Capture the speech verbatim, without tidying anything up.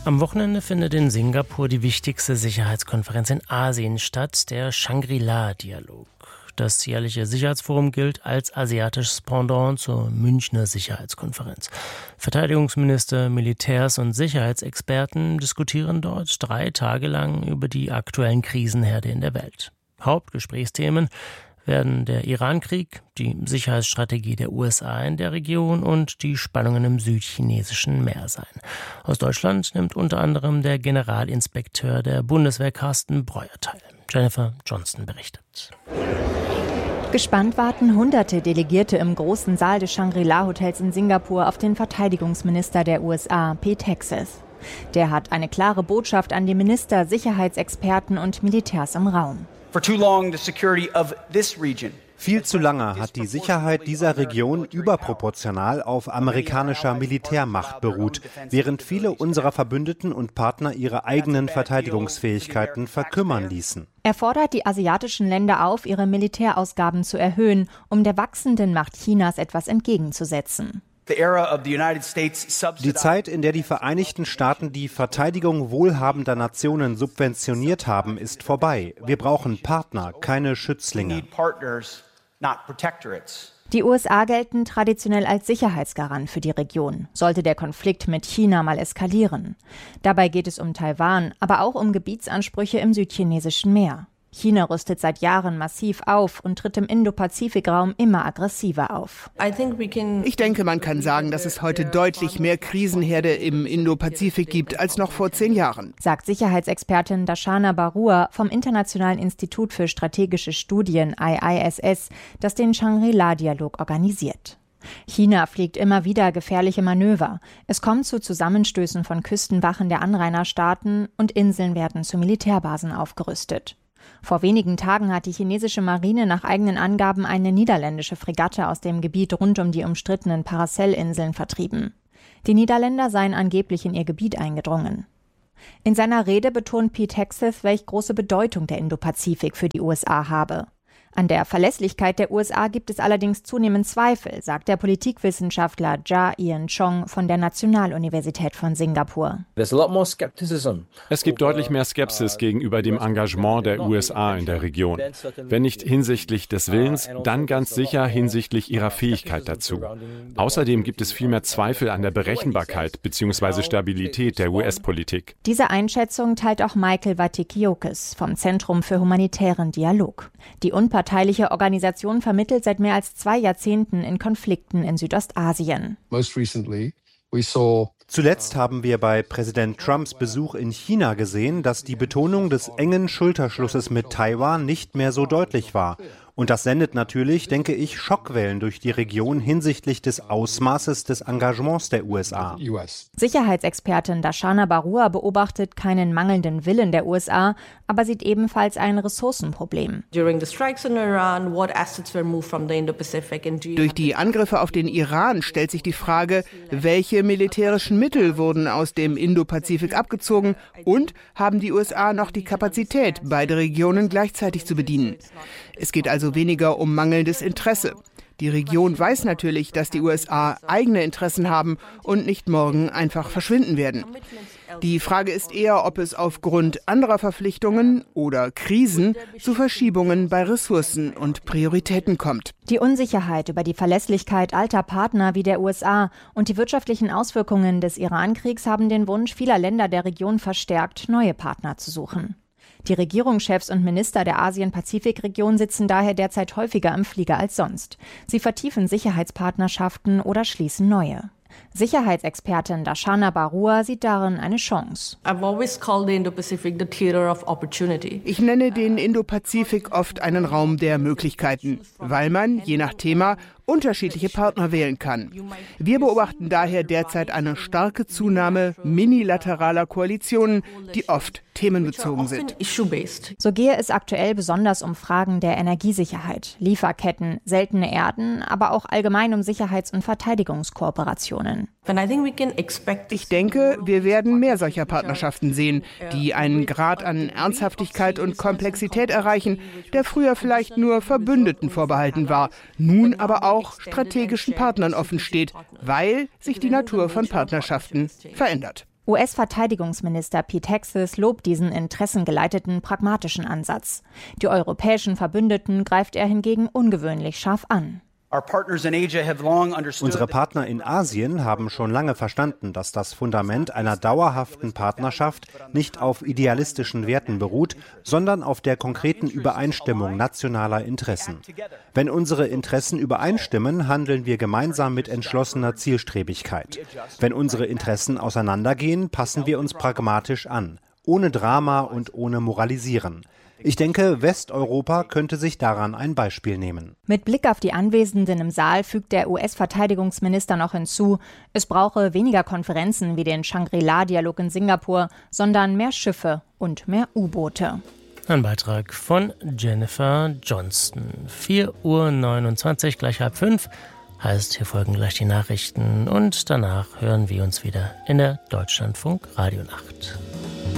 Am Wochenende findet in Singapur die wichtigste Sicherheitskonferenz in Asien statt, der Shangri-La-Dialog. Das jährliche Sicherheitsforum gilt als asiatisches Pendant zur Münchner Sicherheitskonferenz. Verteidigungsminister, Militärs und Sicherheitsexperten diskutieren dort drei Tage lang über die aktuellen Krisenherde in der Welt. Hauptgesprächsthemen werden der Irankrieg, die Sicherheitsstrategie der U S A in der Region und die Spannungen im südchinesischen Meer sein. Aus Deutschland nimmt unter anderem der Generalinspekteur der Bundeswehr Carsten Breuer teil. Jennifer Johnston berichtet. Gespannt warten hunderte Delegierte im großen Saal des Shangri-La-Hotels in Singapur auf den Verteidigungsminister der U S A, Pete Hegseth. Der hat eine klare Botschaft an die Minister, Sicherheitsexperten und Militärs im Raum. For too long, the security of this region Viel zu lange hat die Sicherheit dieser Region überproportional auf amerikanischer Militärmacht beruht, während viele unserer Verbündeten und Partner ihre eigenen Verteidigungsfähigkeiten verkümmern ließen. Er fordert die asiatischen Länder auf, ihre Militärausgaben zu erhöhen, um der wachsenden Macht Chinas etwas entgegenzusetzen. Die Zeit, in der die Vereinigten Staaten die Verteidigung wohlhabender Nationen subventioniert haben, ist vorbei. Wir brauchen Partner, keine Schützlinge. Die U S A gelten traditionell als Sicherheitsgarant für die Region, sollte der Konflikt mit China mal eskalieren. Dabei geht es um Taiwan, aber auch um Gebietsansprüche im südchinesischen Meer. China rüstet seit Jahren massiv auf und tritt im Indo-Pazifik-Raum immer aggressiver auf. Ich denke, man kann sagen, dass es heute deutlich mehr Krisenherde im Indo-Pazifik gibt als noch vor zehn Jahren, sagt Sicherheitsexpertin Darshana Barua vom Internationalen Institut für strategische Studien I I S S, das den Shangri-La-Dialog organisiert. China fliegt immer wieder gefährliche Manöver. Es kommt zu Zusammenstößen von Küstenwachen der Anrainerstaaten und Inseln werden zu Militärbasen aufgerüstet. Vor wenigen Tagen hat die chinesische Marine nach eigenen Angaben eine niederländische Fregatte aus dem Gebiet rund um die umstrittenen Paracel-Inseln vertrieben. Die Niederländer seien angeblich in ihr Gebiet eingedrungen. In seiner Rede betont Pete Hegseth, welch große Bedeutung der Indopazifik für die U S A habe. An der Verlässlichkeit der U S A gibt es allerdings zunehmend Zweifel, sagt der Politikwissenschaftler Jia Ian Chong von der Nationaluniversität von Singapur. Es gibt deutlich mehr Skepsis gegenüber dem Engagement der U S A in der Region. Wenn nicht hinsichtlich des Willens, dann ganz sicher hinsichtlich ihrer Fähigkeit dazu. Außerdem gibt es viel mehr Zweifel an der Berechenbarkeit bzw. Stabilität der U S-Politik. Diese Einschätzung teilt auch Michael Vatikioukis vom Zentrum für humanitären Dialog. Die unparteiliche Organisation vermittelt seit mehr als zwei Jahrzehnten in Konflikten in Südostasien. Zuletzt haben wir bei Präsident Trumps Besuch in China gesehen, dass die Betonung des engen Schulterschlusses mit Taiwan nicht mehr so deutlich war. Und das sendet natürlich, denke ich, Schockwellen durch die Region hinsichtlich des Ausmaßes des Engagements der U S A. Sicherheitsexpertin Darshana Barua beobachtet keinen mangelnden Willen der U S A, aber sieht ebenfalls ein Ressourcenproblem. Durch die Angriffe auf den Iran stellt sich die Frage, welche militärischen Mittel wurden aus dem Indo-Pazifik abgezogen und haben die U S A noch die Kapazität, beide Regionen gleichzeitig zu bedienen. Es geht also weniger um mangelndes Interesse. Die Region weiß natürlich, dass die U S A eigene Interessen haben und nicht morgen einfach verschwinden werden. Die Frage ist eher, ob es aufgrund anderer Verpflichtungen oder Krisen zu Verschiebungen bei Ressourcen und Prioritäten kommt. Die Unsicherheit über die Verlässlichkeit alter Partner wie der U S A und die wirtschaftlichen Auswirkungen des Irankriegs haben den Wunsch vieler Länder der Region verstärkt, neue Partner zu suchen. Die Regierungschefs und Minister der Asien-Pazifik-Region sitzen daher derzeit häufiger im Flieger als sonst. Sie vertiefen Sicherheitspartnerschaften oder schließen neue. Sicherheitsexpertin Darshana Barua sieht darin eine Chance. Ich nenne den Indo-Pazifik oft einen Raum der Möglichkeiten, weil man, je nach Thema, unterschiedliche Partner wählen kann. Wir beobachten daher derzeit eine starke Zunahme minilateraler Koalitionen, die oft themenbezogen sind. So gehe es aktuell besonders um Fragen der Energiesicherheit, Lieferketten, seltene Erden, aber auch allgemein um Sicherheits- und Verteidigungskooperationen. Ich denke, wir werden mehr solcher Partnerschaften sehen, die einen Grad an Ernsthaftigkeit und Komplexität erreichen, der früher vielleicht nur Verbündeten vorbehalten war, nun aber auch strategischen Partnern offen steht, weil sich die Natur von Partnerschaften verändert. U S-Verteidigungsminister Pete Hegseth lobt diesen interessengeleiteten, pragmatischen Ansatz. Die europäischen Verbündeten greift er hingegen ungewöhnlich scharf an. Unsere Partner in Asien haben schon lange verstanden, dass das Fundament einer dauerhaften Partnerschaft nicht auf idealistischen Werten beruht, sondern auf der konkreten Übereinstimmung nationaler Interessen. Wenn unsere Interessen übereinstimmen, handeln wir gemeinsam mit entschlossener Zielstrebigkeit. Wenn unsere Interessen auseinandergehen, passen wir uns pragmatisch an, ohne Drama und ohne Moralisieren. Ich denke, Westeuropa könnte sich daran ein Beispiel nehmen. Mit Blick auf die Anwesenden im Saal fügt der U S-Verteidigungsminister noch hinzu, es brauche weniger Konferenzen wie den Shangri-La-Dialog in Singapur, sondern mehr Schiffe und mehr U-Boote. Ein Beitrag von Jennifer Johnston. vier Uhr neunundzwanzig, gleich halb fünf. Heißt, hier folgen gleich die Nachrichten und danach hören wir uns wieder in der Deutschlandfunk Radionacht.